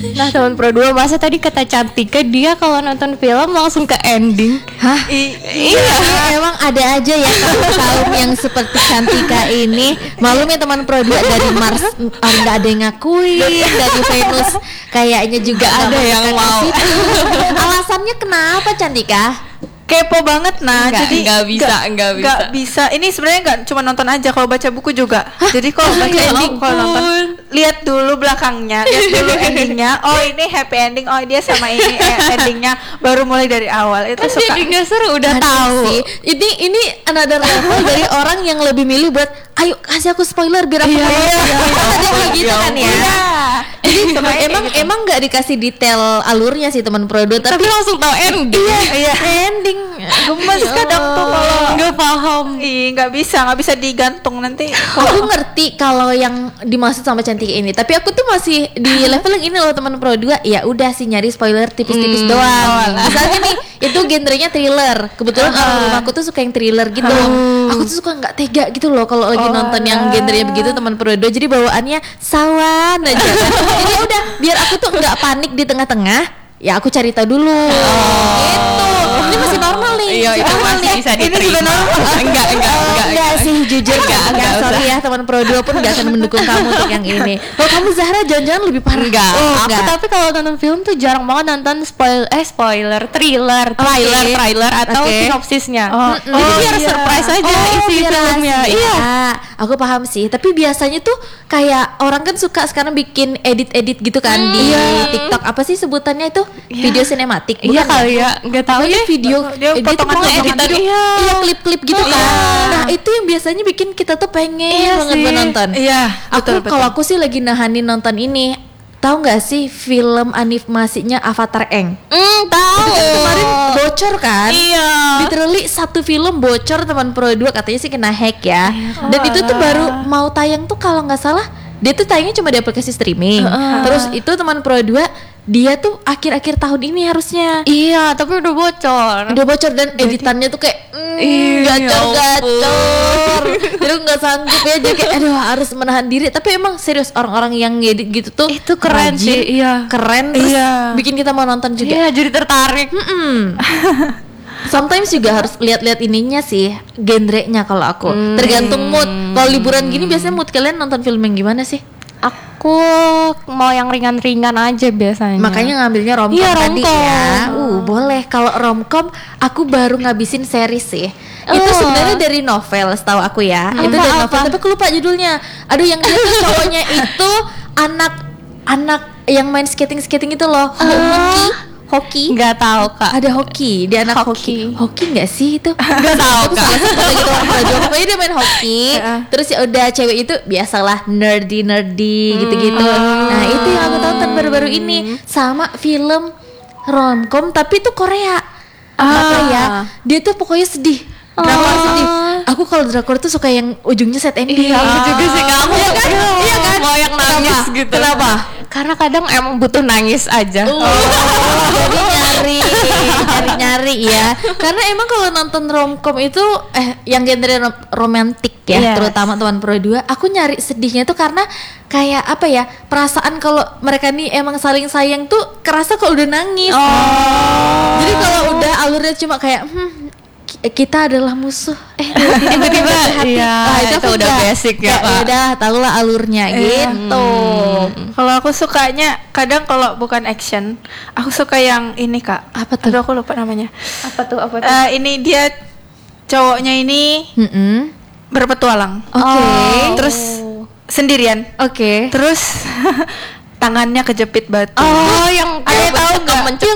Nah teman Pro 2, masa tadi kata Cantika dia kalau nonton film langsung ke ending. Hah? Iya, emang ada aja ya kaum yang seperti Cantika ini. Malum ya teman Pro 2, dari Mars nggak ada yang ngakuin, dari Venus kayaknya juga ada yang mau. Alasannya kenapa Cantika? Kepo banget jadi nggak bisa. Ini sebenarnya nggak cuma nonton aja, kalau baca buku juga. Jadi kalau baca ending, kalau nonton lihat dulu belakangnya, lihat dulu endingnya. Oh ini happy ending, oh dia sama ini endingnya, baru mulai dari awal. Itu suka. Jadi nggak seru, udah tahu sih. Ini another level dari orang yang lebih milih buat ayo kasih aku spoiler biar aku tahu. Ada kayak gitu kan ya. Jadi emang nggak dikasih detail alurnya sih teman Pro 2, tapi langsung tahu ending. Iya. ending. Gemes kadang tuh kalau nggak paham. nggak bisa digantung nanti. Aku ngerti kalau yang dimaksud sama Cantika ini, tapi aku tuh masih di level yang ini loh teman Pro 2. Ya udah sih nyari spoiler tipis-tipis doang. Misalnya nih itu genrenya thriller. Kebetulan orang rumahku tuh suka yang thriller gitu. Aku tuh suka nggak tega gitu loh kalau lagi nonton yang genrenya begitu teman Pro 2. Jadi bawaannya sawan aja kan. Jadi udah biar aku tuh nggak panik di tengah-tengah. Ya aku cari tahu dulu. Gitu. Ini masih normal nih. Iya, itu masih bisa diterima. Ini juga normal. Enggak sih, jujur enggak. Sorry ya teman Pro 2 pun enggak akan mendukung kamu untuk yang ini. Kalau kamu Zahra jangan-jangan lebih parah. Aku tapi kalau nonton film tuh jarang banget nonton spoiler, trailer atau sinopsisnya. Jadi biar surprise aja isi filmnya. Iya. Aku paham sih, tapi biasanya tuh kayak orang kan suka sekarang bikin edit gitu kan di TikTok. Apa sih sebutannya itu? Video sinematik. Iya kali ya, nggak tahu ya. Video dia potongan-potongan editan iya klip-klip gitu kan. Nah itu yang biasanya bikin kita tuh pengen banget menonton. Iya. Kalau aku sih lagi nahanin nonton ini. Tahu nggak sih film animasinya Avatar Aang? Tahu. Kemarin bocor kan? Iya. Literally satu film bocor teman Pro 2, katanya sih kena hack ya. Dan itu tuh baru mau tayang tuh kalau nggak salah dia tuh tayangnya cuma di aplikasi streaming. Terus itu teman Pro 2 dia tuh akhir-akhir tahun ini harusnya. Iya, tapi udah bocor Dan editannya tuh kayak gacor. Jadi nggak sanggup ya, jadi kayak aduh harus menahan diri. Tapi emang serius orang-orang yang ngedit gitu tuh itu keren rajin, sih. Iya. Keren terus bikin kita mau nonton juga. Iya, jadi tertarik. Sometimes juga harus lihat-lihat ininya sih, genrenya kalau aku. Tergantung mood. Kalau liburan gini biasanya mood kalian nonton film yang gimana sih? Aku mau yang ringan-ringan aja biasanya. Makanya ngambilnya romcom tadi ya. Boleh. Kalau romcom aku baru ngabisin series sih. Itu sebenarnya dari novel setahu aku ya. Itu dari novel tapi aku lupa judulnya. Aduh yang dia tuh cowoknya itu anak yang main skating itu loh. Hoki? Nggak tahu kak. Ada hoki, dia anak hoki nggak sih itu? Nggak tahu kak. Pokoknya dia main hoki. Terus ya udah cewek itu biasalah nerdy gitu-gitu. Nah itu yang aku tonton baru-baru ini. Sama film romcom tapi itu Korea. Apa ya? Dia tuh pokoknya sedih. Drakor sedih. Aku kalau drakor tuh suka yang ujungnya sad ending. Iya, aku juga sih kamu kan? Iya kan? Mau yang nangis gitu. Kenapa? Karena kadang emang butuh nangis aja. Jadi nyari ya. Karena emang kalau nonton romcom itu yang genre romantik ya, terutama teman Pro 2, aku nyari sedihnya tuh karena kayak apa ya? Perasaan kalau mereka nih emang saling sayang tuh kerasa kalau udah nangis. Jadi kalau udah alurnya cuma kayak kita adalah musuh. Tiba-tiba itu udah basic ya Pak. Udah tahulah alurnya gitu. Kalau aku sukanya kadang kalau bukan action, aku suka yang ini Kak. Apa tuh? Aduh, aku lupa namanya. Apa tuh? Ini dia cowoknya ini berpetualang. Oke. Terus sendirian. Oke. Terus tangannya kejepit batu. Yang ada tahu nggak?